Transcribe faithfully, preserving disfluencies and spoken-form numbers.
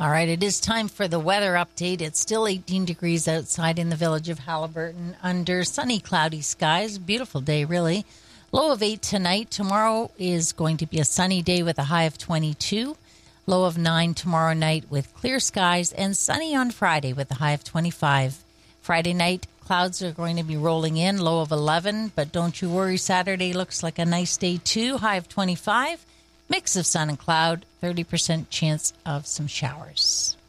All right, it is time for the weather update. It's still eighteen degrees outside in the village of Haliburton under sunny, cloudy skies. Beautiful day, really. Low of eight tonight. Tomorrow is going to be a sunny day with a high of twenty-two. Low of nine tomorrow night with clear skies, and sunny on Friday with a high of twenty-five. Friday night, clouds are going to be rolling in, low of eleven, but don't you worry, Saturday looks like a nice day too, high of twenty-five. Mix of sun and cloud, thirty percent chance of some showers.